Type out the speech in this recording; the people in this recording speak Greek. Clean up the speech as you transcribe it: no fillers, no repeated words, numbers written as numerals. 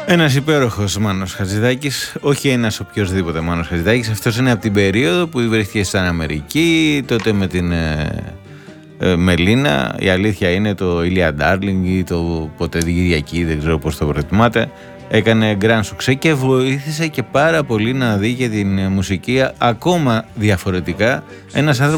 Ένας υπέροχος Μάνος Χατζηδάκης, όχι ένας οποιοσδήποτε Μάνος Χατζηδάκης. Αυτός είναι από την περίοδο που βρέθηκε στην Αμερική, τότε με την Μελίνα. Η αλήθεια είναι το Ήλια Ντάρλινγκ ή το ποτέ την Κυριακή, δεν ξέρω πώς το προτιμάτε. Έκανε γκραν σουξέ και βοήθησε και πάρα πολύ να δει και την μουσική ακόμα διαφορετικά. Ένας άνθρωπος